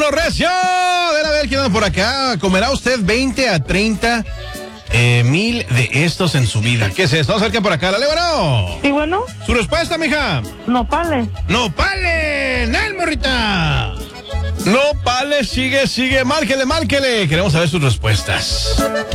¡Vámonos, recio! A ver quién anda por acá. ¿Comerá usted 20 a 30 mil de estos en su vida? ¿Qué es esto? Vamos a ver quién por acá. ¡Dale, bueno! Sí, bueno. ¿Su respuesta, mija? Nopales. ¡Nopales! ¡Nel, morrita! Nopales, sigue. Márquele. Queremos saber sus respuestas.